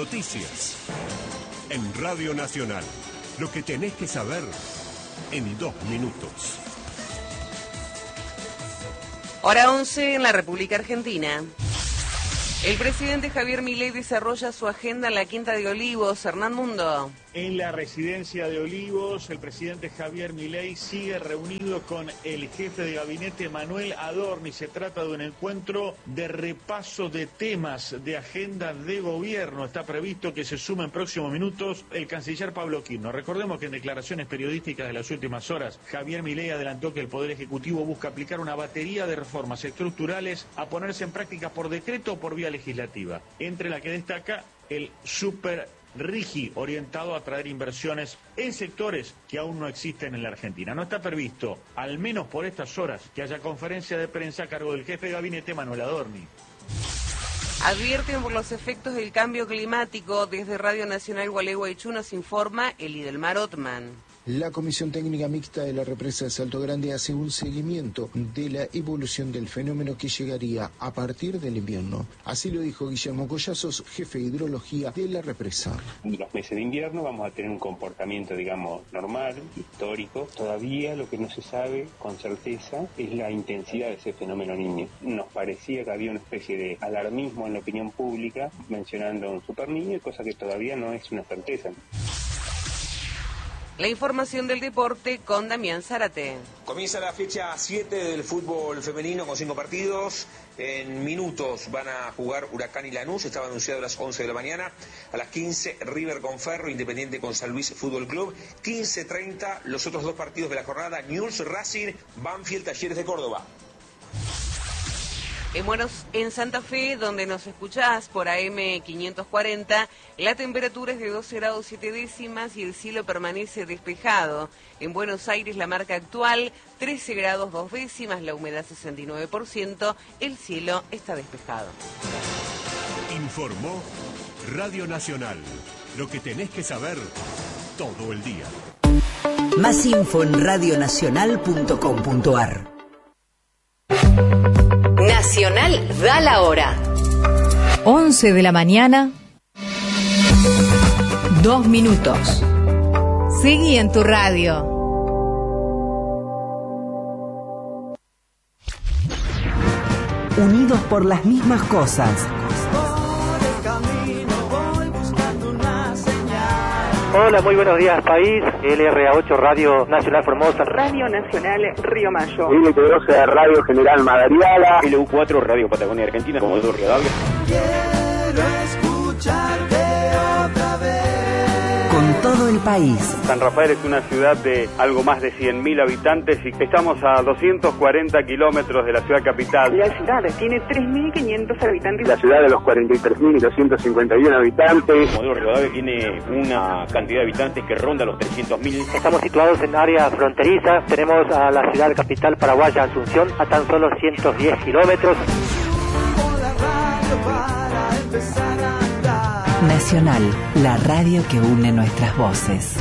Noticias. En Radio Nacional. Lo que tenés que saber en 2 minutos. Hora 11 en la República Argentina. El presidente Javier Milei desarrolla su agenda en la Quinta de Olivos. Hernán Mundo. En la residencia de Olivos, el presidente Javier Milei sigue reunido con el jefe de gabinete Manuel Adorni. Se trata de un encuentro de repaso de temas de agenda de gobierno. Está previsto que se sume en próximos minutos el canciller Pablo Quirno. Recordemos que en declaraciones periodísticas de las últimas horas, Javier Milei adelantó que el Poder Ejecutivo busca aplicar una batería de reformas estructurales a ponerse en práctica por decreto o por vía legislativa, entre la que destaca el RIGI, orientado a atraer inversiones en sectores que aún no existen en la Argentina. No está previsto, al menos por estas horas, que haya conferencia de prensa a cargo del jefe de gabinete Manuel Adorni. Advierten por los efectos del cambio climático. Desde Radio Nacional Gualeguaychú nos informa Elidelmar Otman. La Comisión Técnica Mixta de la Represa de Salto Grande hace un seguimiento de la evolución del fenómeno que llegaría a partir del invierno. Así lo dijo Guillermo Collazos, jefe de hidrología de la represa. En los meses de invierno vamos a tener un comportamiento, digamos, normal, histórico. Todavía lo que no se sabe con certeza es la intensidad de ese fenómeno Niño. Nos parecía que había una especie de alarmismo en la opinión pública mencionando un super niño, cosa que todavía no es una certeza. La información del deporte con Damián Zárate. Comienza la fecha 7 del fútbol femenino con 5 partidos. En minutos van a jugar Huracán y Lanús. Estaba anunciado a las 11 de la mañana. A las 15, River con Ferro, Independiente con San Luis Fútbol Club. 15:30, los otros 2 partidos de la jornada. Newell's Racing, Banfield Talleres de Córdoba. En Santa Fe, donde nos escuchás por AM 540, la temperatura es de 12 grados 7 décimas y el cielo permanece despejado. En Buenos Aires, la marca actual, 13 grados 2 décimas, la humedad 69%, el cielo está despejado. Informó Radio Nacional. Lo que tenés que saber todo el día. Más info en radionacional.com.ar. Nacional da la hora. 11 de la mañana, 2 minutos. Seguí en tu radio. Unidos por las mismas cosas. Hola, muy buenos días, país. LRA8, Radio Nacional Formosa. Radio Nacional Río Mayo. LT12, Radio General Madariaga. LU4, Radio Patagonia Argentina, Comodoro Rivadavia. Quiero escucharte otra vez. Con todo el país. San Rafael es una ciudad de algo más de 100.000 habitantes y estamos a 240 kilómetros de la ciudad capital. La ciudad tiene 3.500 habitantes. La ciudad de los 43.251 habitantes. Comodoro Rivadavia tiene una cantidad de habitantes que ronda los 300.000. Estamos situados en área fronteriza. Tenemos a la ciudad capital paraguaya, Asunción, a tan solo 110 kilómetros. Nacional, la radio que une nuestras voces.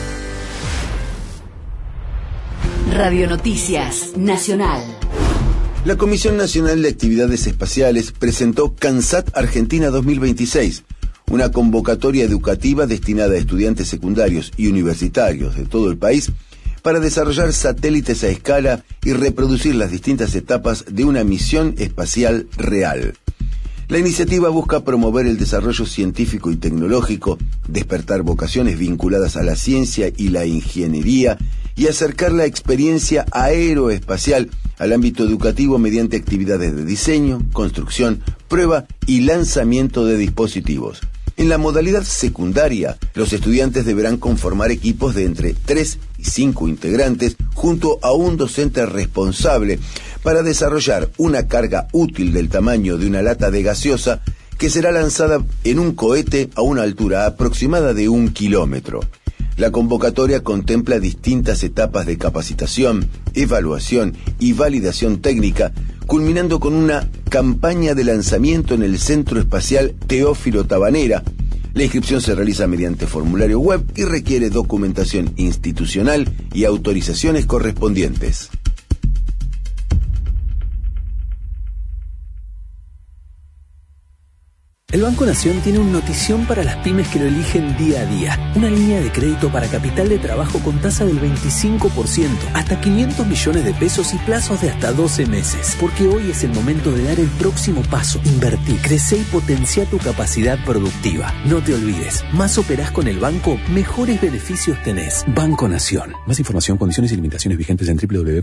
Radio Noticias Nacional. La Comisión Nacional de Actividades Espaciales presentó CANSAT Argentina 2026, una convocatoria educativa destinada a estudiantes secundarios y universitarios de todo el país para desarrollar satélites a escala y reproducir las distintas etapas de una misión espacial real. La iniciativa busca promover el desarrollo científico y tecnológico, despertar vocaciones vinculadas a la ciencia y la ingeniería y acercar la experiencia aeroespacial al ámbito educativo mediante actividades de diseño, construcción, prueba y lanzamiento de dispositivos. En la modalidad secundaria, los estudiantes deberán conformar equipos de entre 3 y 5 integrantes junto a un docente responsable para desarrollar una carga útil del tamaño de una lata de gaseosa que será lanzada en un cohete a una altura aproximada de 1 kilómetro. La convocatoria contempla distintas etapas de capacitación, evaluación y validación técnica, culminando con una campaña de lanzamiento en el Centro Espacial Teófilo Tabanera. La inscripción se realiza mediante formulario web y requiere documentación institucional y autorizaciones correspondientes. El Banco Nación tiene una notición para las pymes que lo eligen día a día. Una línea de crédito para capital de trabajo con tasa del 25%, hasta 500 millones de pesos y plazos de hasta 12 meses. Porque hoy es el momento de dar el próximo paso. Invertí, crece y potencia tu capacidad productiva. No te olvides, más operás con el banco, mejores beneficios tenés. Banco Nación. Más información, condiciones y limitaciones vigentes en www